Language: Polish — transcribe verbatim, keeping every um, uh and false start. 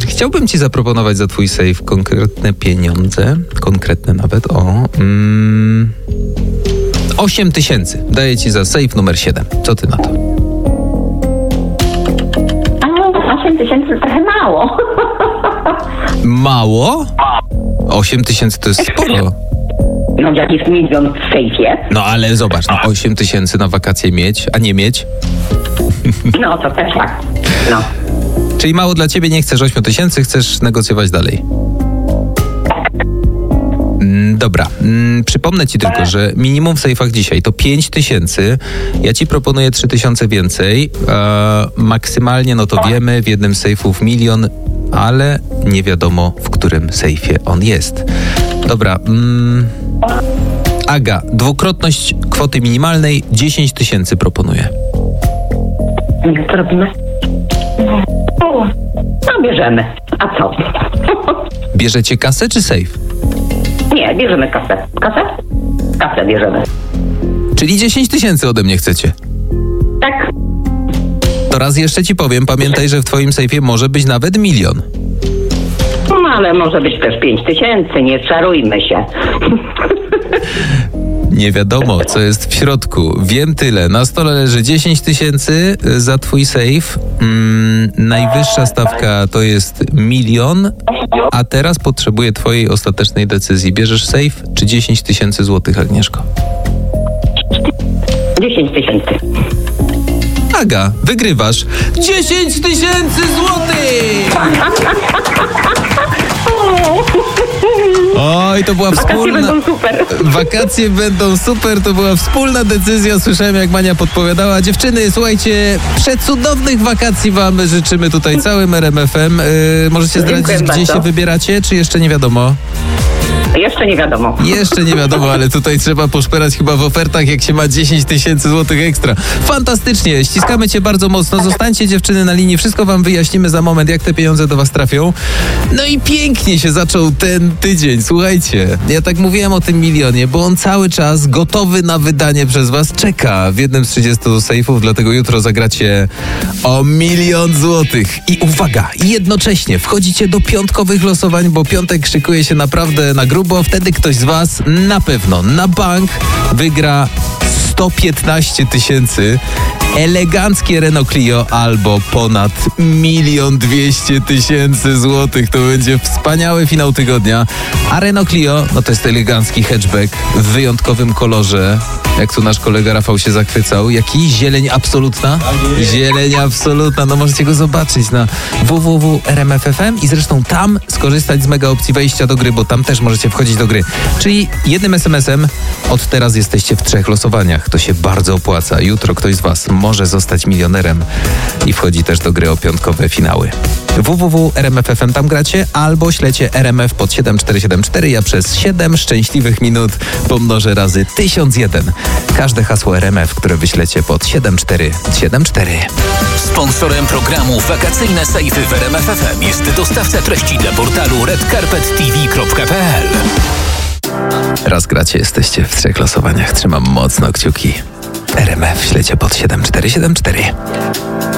Chciałbym ci zaproponować za twój sejf konkretne pieniądze, konkretne nawet, o... Mm, osiem tysięcy. Daję ci za sejf numer siedem. Co ty na to? osiem tysięcy to trochę mało. Mało? osiem tysięcy to jest sporo. No jak jest milion w sejfie. No ale zobacz, no osiem tysięcy na wakacje mieć, a nie mieć. No to też tak. No. Czyli mało dla ciebie, nie chcesz osiem tysięcy, chcesz negocjować dalej. Mm, dobra, mm, przypomnę ci tylko, że minimum w sejfach dzisiaj to pięć tysięcy. Ja ci proponuję trzy tysiące więcej. E, maksymalnie, no to wiemy, w jednym sejfów milion, ale nie wiadomo, w którym sejfie on jest. Dobra, mm, Aga, dwukrotność kwoty minimalnej dziesięć tysięcy proponuję. Co robimy? No bierzemy. A co? Bierzecie kasę czy sejf? Nie, bierzemy kasę. Kasę? Kasę bierzemy. Czyli dziesięć tysięcy ode mnie chcecie? Tak. To raz jeszcze ci powiem, pamiętaj, że w twoim sejfie może być nawet milion. No ale może być też pięć tysięcy, nie czarujmy się. Nie wiadomo, co jest w środku. Wiem tyle. Na stole leży dziesięć tysięcy za twój sejf. Mm, najwyższa stawka to jest milion, a teraz potrzebuję twojej ostatecznej decyzji. Bierzesz sejf czy dziesięć tysięcy złotych, Agnieszko? dziesięć tysięcy. Aga, wygrywasz dziesięć tysięcy złotych! Oj, to była Wakacje wspólna... będą super. Wakacje będą super, to była wspólna decyzja. Słyszałem, jak Mania podpowiadała. Dziewczyny, słuchajcie, przecudownych wakacji wam życzymy tutaj całym R M F em. Yy, możecie zdradzić, Dziękuję gdzie bardzo. się wybieracie, czy jeszcze nie wiadomo? Jeszcze nie wiadomo. Jeszcze nie wiadomo, ale tutaj trzeba poszperać chyba w ofertach, jak się ma dziesięć tysięcy złotych ekstra. Fantastycznie, ściskamy cię bardzo mocno. Zostańcie, dziewczyny, na linii. Wszystko wam wyjaśnimy za moment, jak te pieniądze do was trafią. No i pięknie się zaczął ten tydzień. Słuchajcie, ja tak mówiłem o tym milionie, bo on cały czas gotowy na wydanie przez was czeka w jednym z trzydziestu sejfów, dlatego jutro zagracie o milion złotych. I uwaga, jednocześnie wchodzicie do piątkowych losowań, bo piątek szykuje się naprawdę na grubo. Wtedy ktoś z was na pewno na bank wygra sto piętnaście tysięcy, eleganckie Renault Clio albo ponad milion dwieście tysięcy złotych. To będzie wspaniały finał tygodnia. A Renault Clio, no to jest elegancki hatchback w wyjątkowym kolorze. Jak tu nasz kolega Rafał się zachwycał. Jaki? Zieleń absolutna? Zieleń absolutna. No możecie go zobaczyć na w w w kropka r m f f m i zresztą tam skorzystać z mega opcji wejścia do gry, bo tam też możecie wchodzić do gry. Czyli jednym es em esem od teraz jesteście w trzech losowaniach. To się bardzo opłaca. Jutro ktoś z was może zostać milionerem i wchodzi też do gry o piątkowe finały. w w w kropka r m f f m tam gracie, albo ślecie R M F pod siedem cztery siedem cztery. Ja przez siedem szczęśliwych minut pomnożę razy tysiąc jeden. Każde hasło R M F, które wyślecie pod siedem cztery siedem cztery. Sponsorem programu Wakacyjne Sejfy w R M F F M jest dostawca treści dla portalu red carpet t v kropka p l. Raz gracie, jesteście w trzech losowaniach. Trzymam mocno kciuki. R M F ślecie pod siedem cztery siedem cztery.